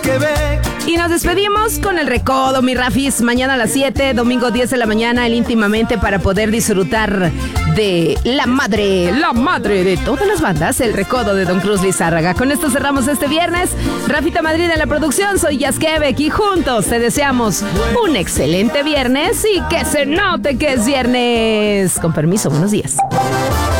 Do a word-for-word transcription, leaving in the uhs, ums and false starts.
que ve. Y nos despedimos con el recodo, mi Rafis. Mañana a las siete, domingo diez de la mañana, el Íntimamente, para poder disfrutar de la madre, la madre de todas las bandas, el recodo de Don Cruz Lizárraga. Con esto cerramos este viernes. Rafita Madrid en la producción, soy Yasquebec y juntos te deseamos un excelente viernes y que se note que es viernes. Con permiso, buenos días.